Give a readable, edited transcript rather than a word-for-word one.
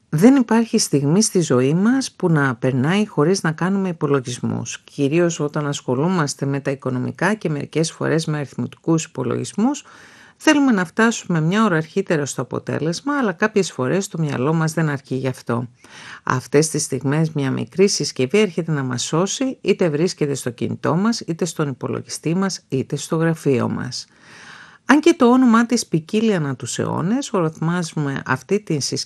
Δεν υπάρχει στιγμή στη ζωή μας που να περνάει χωρίς να κάνουμε υπολογισμούς, κυρίως όταν ασχολούμαστε με τα οικονομικά και μερικές φορές με αριθμητικούς υπολογισμούς. Θέλουμε να φτάσουμε μια ώρα αρχίτερα στο αποτέλεσμα, αλλά κάποιες φορές το μυαλό μας δεν αρκεί γι' αυτό. Αυτές τις στιγμές μια μικρή συσκευή έρχεται να μας σώσει, είτε βρίσκεται στο κινητό μας, είτε στον υπολογιστή μας, είτε στο γραφείο μας. Αν και το όνομά της ποικίλει ανά τους αιώνες, ορθμάζουμε αυτή τη συσκευή